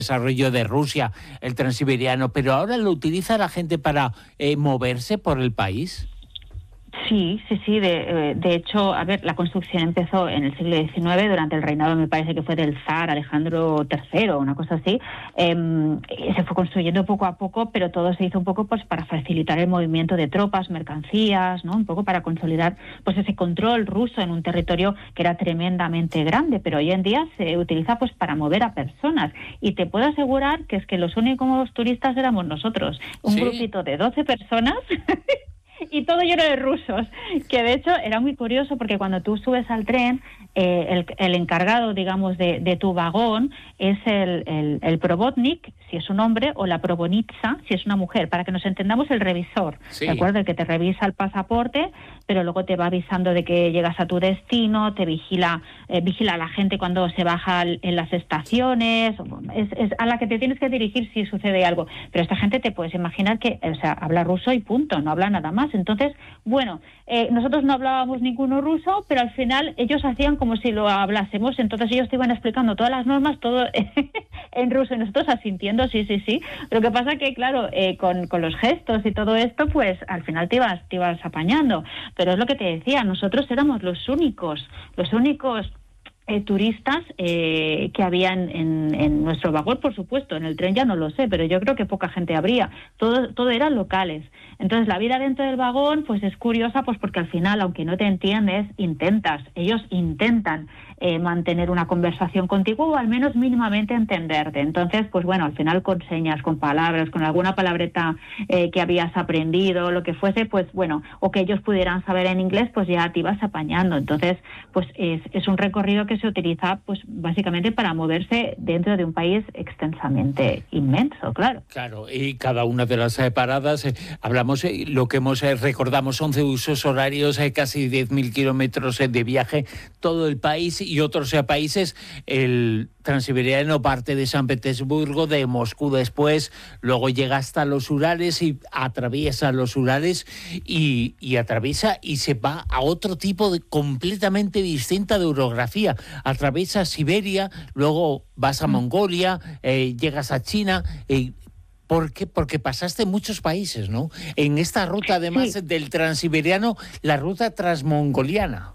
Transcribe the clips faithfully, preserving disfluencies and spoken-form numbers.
desarrollo de Rusia, el transiberiano, pero ahora lo utiliza la gente para eh, moverse por el país. Sí, sí, sí. De, de hecho, a ver, la construcción empezó en el siglo diecinueve, durante el reinado, me parece que fue del zar Alejandro tercero, una cosa así. Eh, se fue construyendo poco a poco, pero todo se hizo un poco pues para facilitar el movimiento de tropas, mercancías, ¿no? Un poco para consolidar pues ese control ruso en un territorio que era tremendamente grande, pero hoy en día se utiliza pues para mover a personas. Y te puedo asegurar que es que los únicos turistas éramos nosotros, un ¿Sí? grupito de doce personas. Y todo lleno de rusos, que de hecho era muy curioso porque cuando tú subes al tren, eh, el, el encargado, digamos, de, de tu vagón es el, el, el probotnik, si es un hombre, o la probonitsa, si es una mujer, para que nos entendamos, el revisor, Sí. ¿de acuerdo? El que te revisa el pasaporte, pero luego te va avisando de que llegas a tu destino, te vigila eh, vigila a la gente cuando se baja en las estaciones, es, es a la que te tienes que dirigir si sucede algo. Pero esta gente te puedes imaginar que, o sea, habla ruso y punto, no habla nada más. Entonces, bueno, eh, nosotros no hablábamos ninguno ruso, pero al final ellos hacían como si lo hablásemos, entonces ellos te iban explicando todas las normas, todo en ruso, y nosotros asintiendo, sí, sí, sí. Lo que pasa que, claro, eh, con, con los gestos y todo esto, pues al final te ibas, te ibas apañando. Pero es lo que te decía, nosotros éramos los únicos, los únicos Eh, turistas eh, que habían en, en nuestro vagón, por supuesto. En el tren ya no lo sé, pero yo creo que poca gente habría. Todo, todo eran locales. Entonces la vida dentro del vagón pues es curiosa, pues porque al final, aunque no te entiendes, intentas, ellos intentan eh, mantener una conversación contigo o al menos mínimamente entenderte. Entonces, pues bueno, al final con señas, con palabras, con alguna palabreta eh, que habías aprendido, lo que fuese, pues bueno, o que ellos pudieran saber en inglés, pues ya te ibas apañando. Entonces, pues es, es un recorrido que se utiliza pues básicamente para moverse dentro de un país extensamente inmenso, claro. Claro, y cada una de las eh, paradas, eh, hablamos, eh, lo que hemos, eh, recordamos, once usos horarios, eh, casi diez mil kilómetros eh, de viaje, todo el país y otros eh, países. El transiberiano parte de San Petersburgo, de Moscú después, luego llega hasta los Urales y atraviesa los Urales y, y atraviesa y se va a otro tipo de completamente distinta de orografía. Atraviesa Siberia, luego vas a Mongolia, eh, llegas a China. Eh, ¿Por qué? Porque pasaste muchos países, ¿no? En esta ruta, además sí. del transiberiano, la ruta transmongoliana.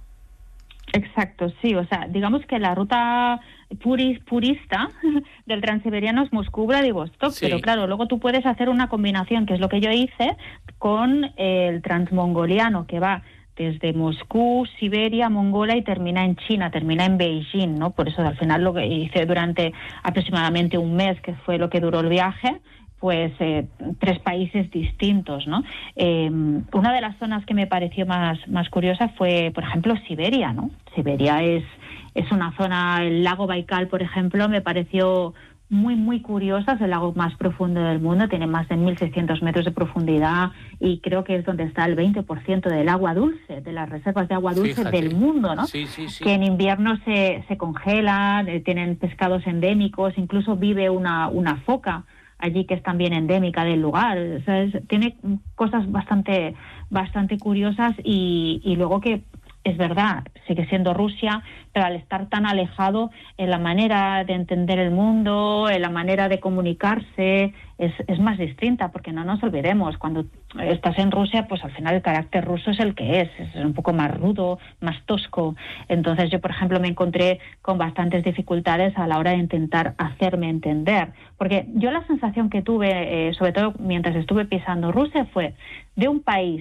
Exacto, sí. O sea, digamos que la ruta puris, purista del transiberiano es Moscú, Vladivostok, sí. Pero claro, luego tú puedes hacer una combinación, que es lo que yo hice, con el transmongoliano, que va desde Moscú, Siberia, Mongolia y termina en China, termina en Beijing, ¿no? Por eso al final lo que hice durante aproximadamente un mes, que fue lo que duró el viaje, pues eh, tres países distintos, ¿no? Eh, una de las zonas que me pareció más, más curiosa fue, por ejemplo, Siberia, ¿no? Siberia es, es una zona, el lago Baikal, por ejemplo, me pareció muy, muy curiosa, es el lago más profundo del mundo, tiene más de mil seiscientos metros de profundidad y creo que es donde está el veinte por ciento del agua dulce, de las reservas de agua dulce Fíjate. del mundo, ¿no? Sí, sí, sí. Que en invierno se, se congelan, eh, tienen pescados endémicos, incluso vive una, una foca allí que es también endémica del lugar. O sea, es, tiene cosas bastante, bastante curiosas y, y luego que es verdad, sigue siendo Rusia, pero al estar tan alejado, en la manera de entender el mundo, en la manera de comunicarse, es, es más distinta, porque no nos olvidemos, cuando estás en Rusia, pues al final el carácter ruso es el que es, es un poco más rudo, más tosco. Entonces yo, por ejemplo, me encontré con bastantes dificultades a la hora de intentar hacerme entender, porque yo la sensación que tuve, eh, sobre todo mientras estuve pisando Rusia, fue de un país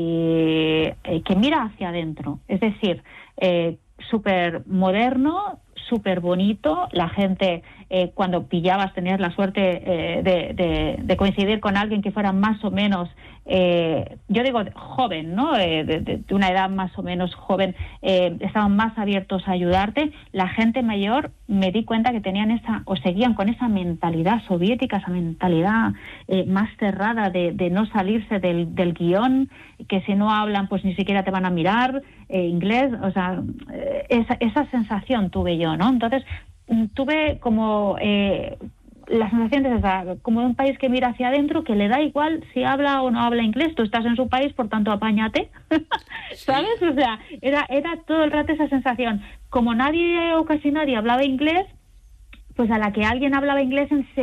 eh, eh, que mira hacia adentro, es decir, eh, súper moderno, súper bonito, la gente eh, cuando pillabas tenías la suerte eh, de, de, de coincidir con alguien que fuera más o menos, eh, yo digo joven, ¿no? Eh, de, de, de una edad más o menos joven, eh, estaban más abiertos a ayudarte. La gente mayor, me di cuenta que tenían esa, o seguían con esa mentalidad soviética, esa mentalidad eh, más cerrada de, de no salirse del, del guión, que si no hablan pues ni siquiera te van a mirar, eh, inglés, o sea, eh, esa, esa sensación tuve yo, ¿no? Entonces, tuve como eh, la sensación de esa, como de un país que mira hacia adentro, que le da igual si habla o no habla inglés, tú estás en su país, por tanto apáñate, ¿sabes? O sea, era, era todo el rato esa sensación. Como nadie o casi nadie hablaba inglés, pues a la que alguien hablaba inglés enseguida